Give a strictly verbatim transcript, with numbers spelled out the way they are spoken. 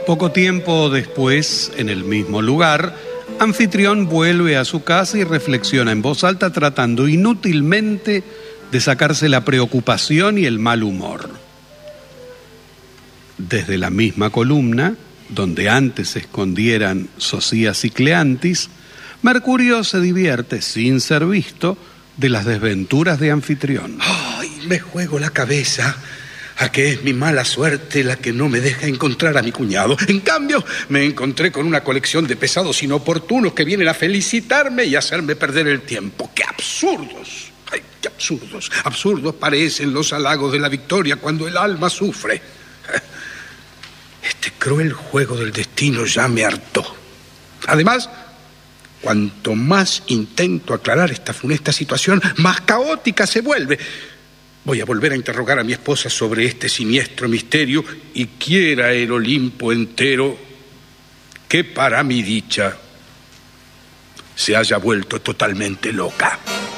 Poco tiempo después, en el mismo lugar, Anfitrión vuelve a su casa y reflexiona en voz alta, tratando inútilmente de sacarse la preocupación y el mal humor. Desde la misma columna, donde antes se escondieran Socías y Cleantis, Mercurio se divierte, sin ser visto, de las desventuras de Anfitrión. ¡Ay! Me juego la cabeza a que es mi mala suerte la que no me deja encontrar a mi cuñado. En cambio, me encontré con una colección de pesados inoportunos que vienen a felicitarme y hacerme perder el tiempo. ¡Qué absurdos! ¡Ay, qué absurdos! Absurdos parecen los halagos de la victoria cuando el alma sufre. Este cruel juego del destino ya me hartó. Además, cuanto más intento aclarar esta funesta situación, más caótica se vuelve. Voy a volver a interrogar a mi esposa sobre este siniestro misterio y quiera el Olimpo entero que para mi dicha se haya vuelto totalmente loca.